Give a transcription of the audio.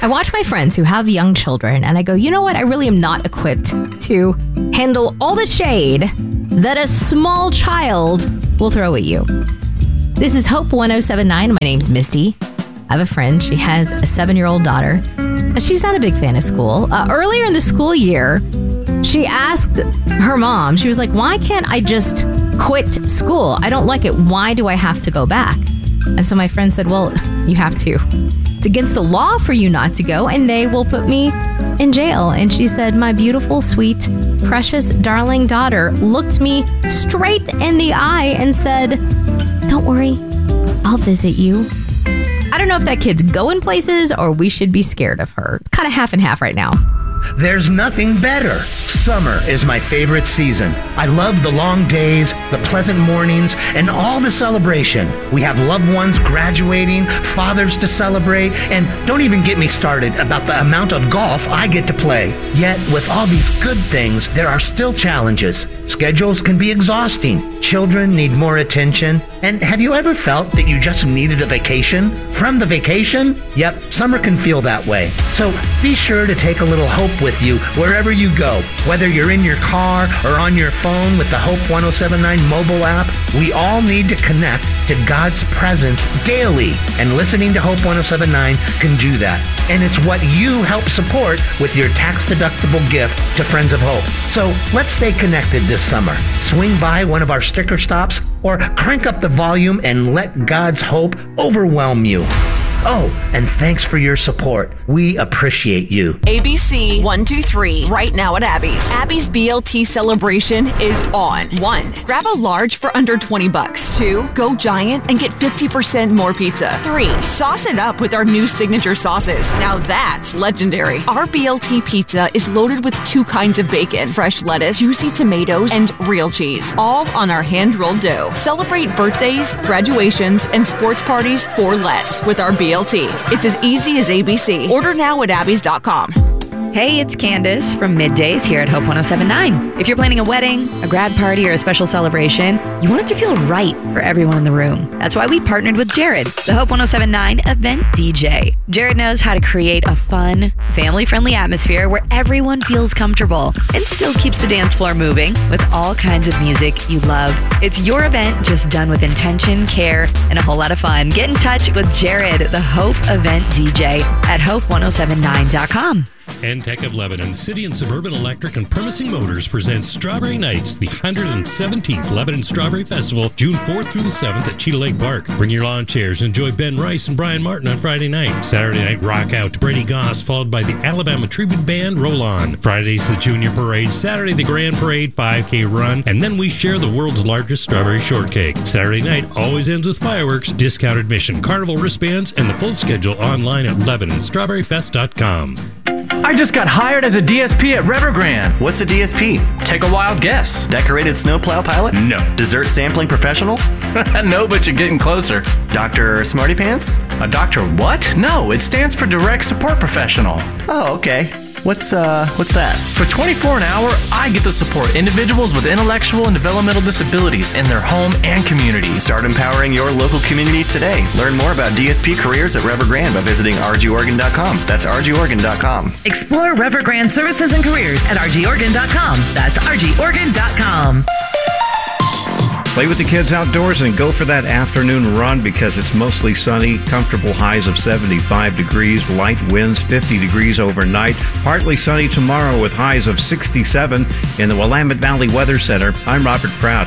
I watch my friends who have young children and I go, you know what? I really am not equipped to handle all the shade that a small child will throw at you. This is Hope 1079. My name's Misty. I have a friend. She has a 7-year-old daughter. She's not a big fan of school. Earlier in the school year, she asked her mom, she was like, why can't I just quit school? I don't like it. Why do I have to go back? And so my friend said, well, you have to. It's against the law for you not to go, and they will put me in jail. And she said, my beautiful, sweet, precious, darling daughter looked me straight in the eye and said, don't worry, I'll visit you. I don't know if that kid's going places or we should be scared of her. It's kind of half and half right now. There's nothing better. Summer is my favorite season. I love the long days, the pleasant mornings, and all the celebration. We have loved ones graduating, fathers to celebrate, and don't even get me started about the amount of golf I get to play. Yet, with all these good things, there are still challenges. Schedules can be exhausting. Children need more attention. And have you ever felt that you just needed a vacation from the vacation? Yep, summer can feel that way. So be sure to take a little hope with you wherever you go. Whether you're in your car or on your phone with the Hope 1079 mobile app, we all need to connect to God's presence daily. And listening to Hope 1079 can do that. And it's what you help support with your tax-deductible gift to Friends of Hope. So let's stay connected this summer. Swing by one of our sticker stops or crank up the volume and let God's hope overwhelm you. Oh, and thanks for your support. We appreciate you. ABC 123 right now at Abby's. Abby's BLT celebration is on. 1. Grab a large for under $20. 2. Go giant and get 50% more pizza. 3. Sauce it up with our new signature sauces. Now that's legendary. Our BLT pizza is loaded with 2 kinds of bacon, fresh lettuce, juicy tomatoes, and real cheese. All on our hand-rolled dough. Celebrate birthdays, graduations, and sports parties for less with our BLT. It's as easy as ABC. Order now at abbys.com. Hey, it's Candace from Middays here at Hope 1079. If you're planning a wedding, a grad party, or a special celebration, you want it to feel right for everyone in the room. That's why we partnered with Jared, the Hope 1079 event DJ. Jared knows how to create a fun, family-friendly atmosphere where everyone feels comfortable and still keeps the dance floor moving with all kinds of music you love. It's your event just done with intention, care, and a whole lot of fun. Get in touch with Jared, the Hope event DJ at hope1079.com. Entech of Lebanon, City and Suburban Electric and Premising Motors presents Strawberry Nights, the 117th Lebanon Strawberry Festival, June 4th through the 7th at Cheetah Lake Park. Bring your lawn chairs and enjoy Ben Rice and Brian Martin on Friday night. Saturday night, rock out to Brady Goss, followed by the Alabama Tribute Band Roll On. Friday's the Junior Parade, Saturday the Grand Parade 5K Run, and then we share the world's largest strawberry shortcake. Saturday night always ends with fireworks, discount admission, carnival wristbands, and the full schedule online at LebanonStrawberryFest.com. I just got hired as a DSP at Evergrande. What's a DSP? Take a wild guess. Decorated snowplow pilot? No. Dessert sampling professional? No, but you're getting closer. Dr. Smarty Pants? A doctor what? No, it stands for Direct Support Professional. Oh, okay. What's that? For $24 an hour, I get to support individuals with intellectual and developmental disabilities in their home and community. Start empowering your local community today. Learn more about DSP careers at Evergrande by visiting rgoregon.com. That's rgoregon.com. Explore Evergrande services and careers at rgoregon.com. That's rgoregon.com. Play with the kids outdoors and go for that afternoon run because it's mostly sunny, comfortable highs of 75 degrees, light winds 50 degrees overnight, partly sunny tomorrow with highs of 67 in the Willamette Valley Weather Center. I'm Robert Pratt.